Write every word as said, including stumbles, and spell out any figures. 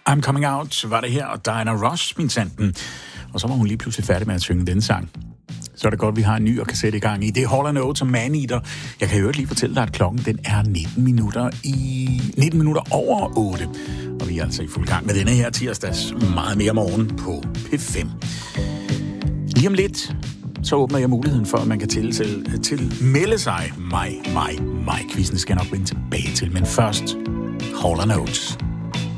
I'm Coming Out var det her, og Diana Ross, min sanden. Og så var hun lige pludselig færdig med at synge den sang. Så er det godt, vi har en ny og kan sætte i gang i. Det er Hall and Oates og Maneater. Jeg kan jo lige fortælle dig, at klokken den er nitten minutter, i... nitten minutter over otte. Og vi er altså i fuld gang med denne her tirsdags meget mere morgen på P fem. Lige om lidt, så åbner jeg muligheden for, at man kan til, til, til melde sig mig, mig, mig. Quizzen skal jeg nok vende tilbage til, men først Hall and Oates.